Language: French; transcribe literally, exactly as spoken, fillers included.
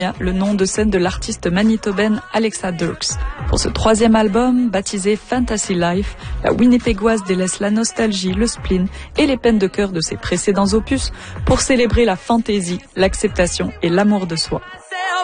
le nom de scène de l'artiste manitobaine Alexa Dirks. Pour ce troisième album, baptisé Fantasy Life, la Winnipégoise délaisse la nostalgie, le spleen et les peines de cœur de ses précédents opus pour célébrer la fantaisie, l'acceptation et l'amour de soi.